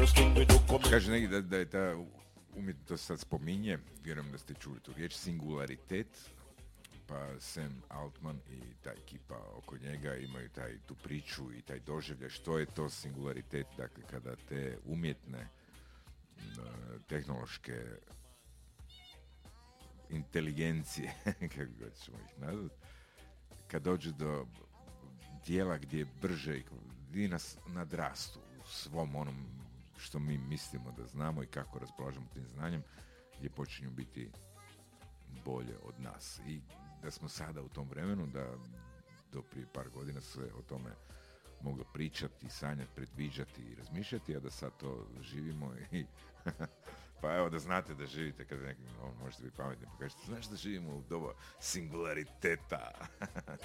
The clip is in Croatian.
Kaže negdje da je ta umjetnost sad spominje, vjerujem da ste čuli tu riječ, singularitet, pa Sam Altman i ta ekipa oko njega imaju tu priču i taj doživljaj što je to singularitet, dakle kada te umjetne tehnološke inteligencije, kako god ćemo ih nazvati, kad dođe do dijela gdje brže i gdje nas nadrastu u svom onom što mi mislimo da znamo i kako raspolažemo tim znanjem, gdje počinju biti bolje od nas. I da smo sada u tom vremenu, da do prije par godina se o tome moglo pričati, sanjati, predviđati i razmišljati, a da sad to živimo i pa evo da znate da živite, kada možete biti pametni, pa kažete, znaš da živimo u doba singulariteta.